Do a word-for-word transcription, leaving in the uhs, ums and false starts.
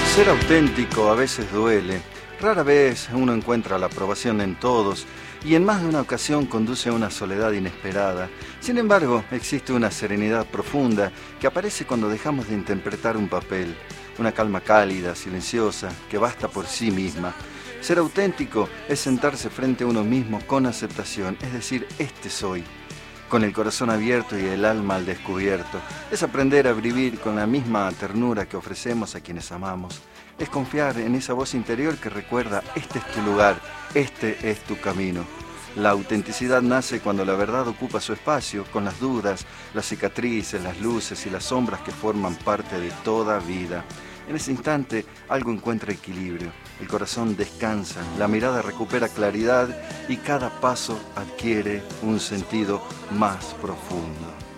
Ser auténtico a veces duele. Rara vez uno encuentra la aprobación en todos y en más de una ocasión conduce a una soledad inesperada. Sin embargo, existe una serenidad profunda que aparece cuando dejamos de interpretar un papel, una calma cálida, silenciosa, que basta por sí misma. Ser auténtico es sentarse frente a uno mismo con aceptación, es decir, este soy, con el corazón abierto y el alma al descubierto. Es aprender a vivir con la misma ternura que ofrecemos a quienes amamos. Es confiar en esa voz interior que recuerda, este es tu lugar, este es tu camino. La autenticidad nace cuando la verdad ocupa su espacio, con las dudas, las cicatrices, las luces y las sombras que forman parte de toda vida. En ese instante, algo encuentra equilibrio, el corazón descansa, la mirada recupera claridad y cada paso adquiere un sentido más profundo.